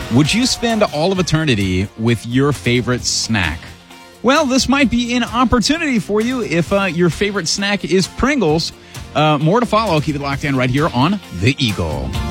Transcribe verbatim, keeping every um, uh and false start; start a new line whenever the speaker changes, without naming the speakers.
Would you spend all of eternity with your favorite snack? Well, this might be an opportunity for you if uh, your favorite snack is Pringles. Uh, more to follow. Keep it locked in right here on The Eagle.